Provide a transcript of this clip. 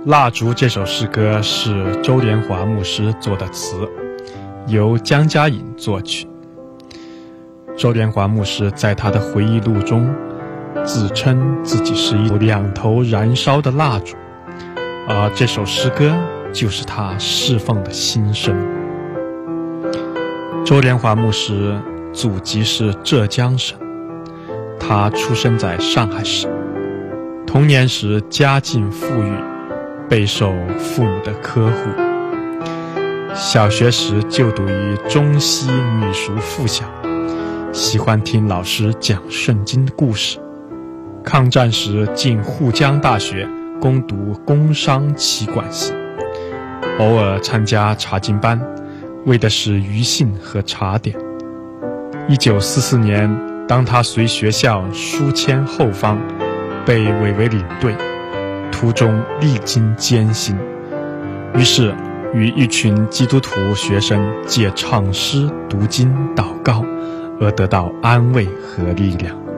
蜡烛这首诗歌是周连华牧师作的词，由江嘉颖作曲。周连华牧师在他的回忆录中自称自己是一两头燃烧的蜡烛，而这首诗歌就是他侍奉的心声。周连华牧师祖籍是浙江省，他出生在上海市，童年时家境富裕，备受父母的呵护。小学时就读于中西女塾附小，喜欢听老师讲圣经的故事。抗战时进沪江大学攻读工商企管系，偶尔参加查经班，为的是余兴和茶点。1944年，当他随学校疏迁后方，被委为领队，途中历经艰辛，于是与一群基督徒学生借唱诗、读经、祷告，而得到安慰和力量。